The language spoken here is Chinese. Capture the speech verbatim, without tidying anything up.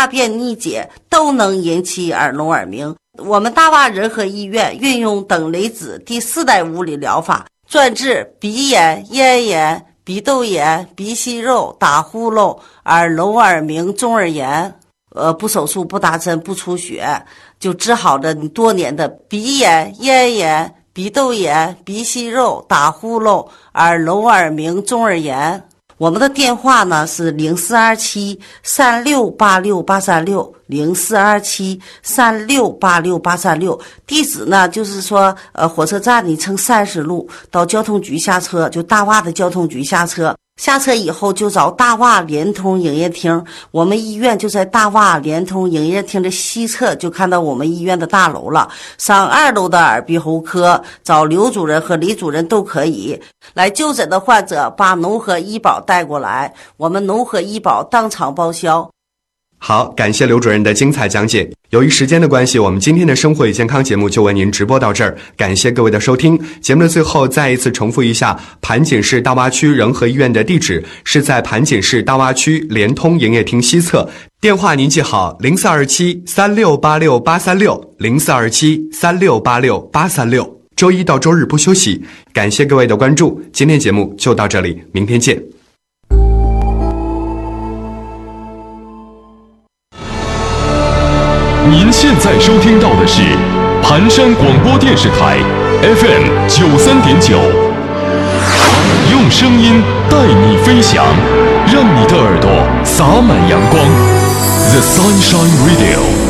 大便逆解都能引起耳聋耳鸣。我们大洼仁和医院运用等离子第四代物理疗法，专治鼻炎、咽炎、鼻窦炎、鼻息肉、打呼噜、耳聋耳鸣、中耳炎。呃，不手术、不打针、不出血，就治好了你多年的鼻炎、咽炎、鼻窦炎、鼻息肉、打呼噜、耳聋耳鸣、中耳炎。我们的电话呢是零四二七三六八六八三六零四二七三六八六八三六，地址呢就是说，呃，火车站你乘三十路到交通局下车，就大洼的交通局下车。下车以后就找大洼联通营业厅，我们医院就在大洼联通营业厅的西侧，就看到我们医院的大楼了。上二楼的耳鼻喉科找刘主任和李主任都可以。来就诊的患者把农和医保带过来，我们农和医保当场报销。 好，感谢刘主任的精彩讲解。由于时间的关系，我们今天的生活与健康节目就为您直播到这儿，感谢各位的收听。节目的最后再一次重复一下，盘锦市大洼区仁和医院的地址是在盘锦市大洼区联通营业厅西侧，电话您记好零四二七三六八六八三六零四二七三六八六八三六，周一到周日不休息。感谢各位的关注，今天节目就到这里，明天见。 您现在收听到的是盘山广播电视台 F M 九三点九，用声音带你飞翔，让你的耳朵洒满阳光。The Sunshine Radio。